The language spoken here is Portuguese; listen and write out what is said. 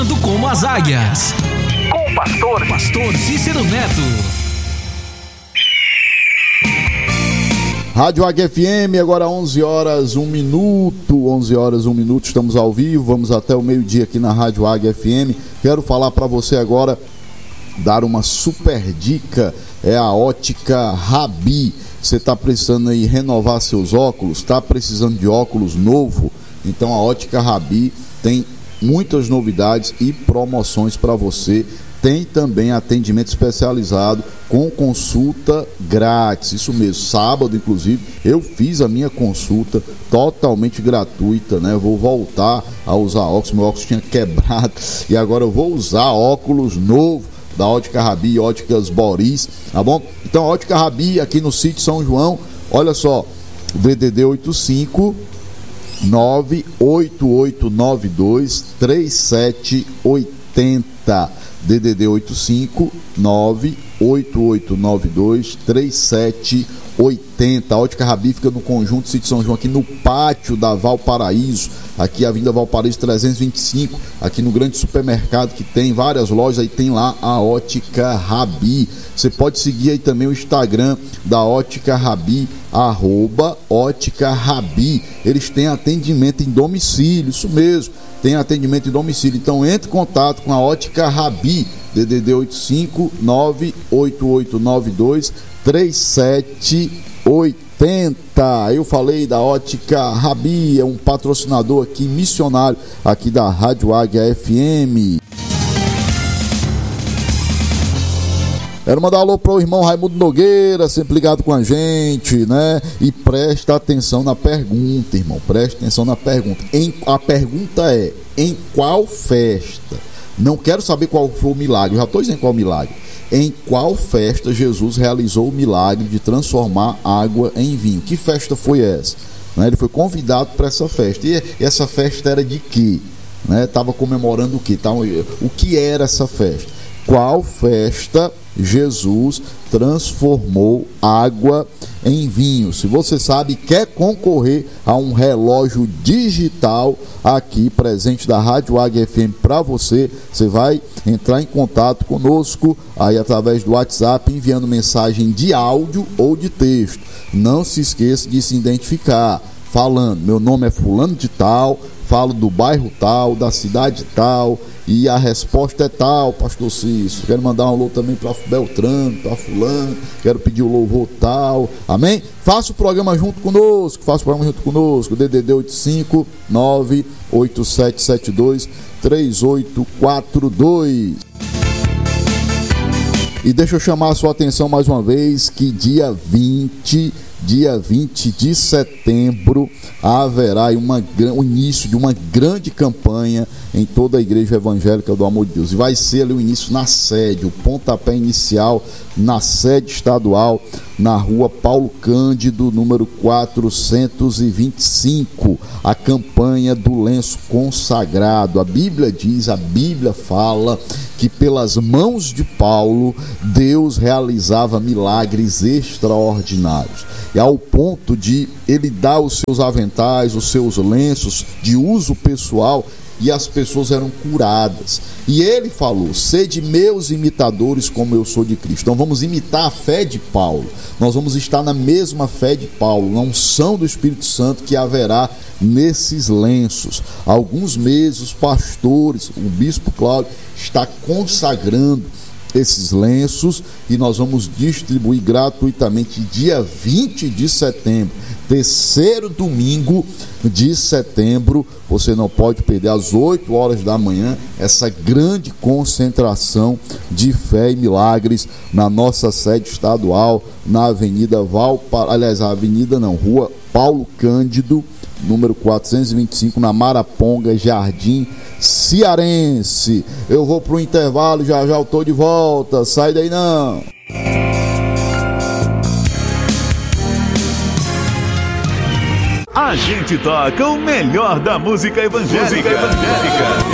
voando como as águias. Com o pastor Cícero Neto. Rádio Águia FM, agora 11 horas 1 minuto, 11 horas 1 minuto, estamos ao vivo, vamos até o meio-dia aqui na Rádio Águia FM. Quero falar para você agora, dar uma super dica, é a Ótica Rabi. Você está precisando aí renovar seus óculos, está precisando de óculos novo? Então a Ótica Rabi tem muitas novidades e promoções para você. Tem também atendimento especializado com consulta grátis, isso mesmo, sábado inclusive eu fiz a minha consulta totalmente gratuita, né? Vou voltar a usar óculos, meu óculos tinha quebrado e agora eu vou usar óculos novo da Ótica Rabi e Óticas Boris, tá bom? Então a Ótica Rabi aqui no sítio São João, olha só, DDD 85 98892 3780, DDD 85 98892 3780. A Ótica Rabi fica no conjunto Sítio São João, aqui no pátio da Valparaíso, aqui a Avenida Valparaíso 325, aqui no grande supermercado que tem várias lojas, aí tem lá a Ótica Rabi. Você pode seguir aí também o Instagram da Ótica Rabi, @Ótica Rabi. Eles têm atendimento em domicílio, isso mesmo, tem atendimento em domicílio. Então entre em contato com a Ótica Rabi, DDD 85 98892 3780. Eu falei da Ótica Rabi, é um patrocinador aqui, missionário aqui da Rádio Águia FM. Quero mandar um alô pro irmão Raimundo Nogueira, sempre ligado com a gente, né? E presta atenção na pergunta, irmão, presta atenção na pergunta. A pergunta é, em qual festa? Não quero saber qual foi o milagre, eu já estou dizendo qual milagre. Em qual festa Jesus realizou o milagre de transformar água em vinho? Que festa foi essa? Né? Ele foi convidado para essa festa. E essa festa era de quê? Estava comemorando o quê? O que era essa festa? Qual festa Jesus transformou água em vinho? Se você sabe, quer concorrer a um relógio digital aqui presente da Rádio Águia FM para você, você vai entrar em contato conosco aí através do WhatsApp, enviando mensagem de áudio ou de texto. Não se esqueça de se identificar, falando: meu nome é fulano de tal, falo do bairro tal, da cidade tal, e a resposta é tal, pastor Cícero. Quero mandar um alô também para Beltrano, para fulano, quero pedir o louvor tal, amém? Faça o programa junto conosco, DDD 85 98772 3842. E deixa eu chamar a sua atenção mais uma vez que dia 20 de setembro haverá o início de uma grande campanha em toda a Igreja Evangélica do Amor de Deus. E vai ser ali o início na sede, o pontapé inicial na sede estadual, na rua Paulo Cândido, número 425, a campanha do lenço consagrado. A Bíblia fala que pelas mãos de Paulo, Deus realizava milagres extraordinários. E ao ponto de ele dar os seus aventais, os seus lenços de uso pessoal, e as pessoas eram curadas. E ele falou: sede meus imitadores como eu sou de Cristo. Então vamos imitar a fé de Paulo. Nós vamos estar na mesma fé de Paulo, na unção do Espírito Santo que haverá nesses lenços. Há alguns meses os pastores, o bispo Cláudio está consagrando esses lenços e nós vamos distribuir gratuitamente dia 20 de setembro, terceiro domingo de setembro. Você não pode perder, às 8 horas da manhã, essa grande concentração de fé e milagres na nossa sede estadual, na Avenida Rua Paulo Cândido, número 425, na Maraponga, Jardim Cearense. Eu vou pro intervalo, já eu tô de volta, sai daí não. A gente toca o melhor da música evangélica.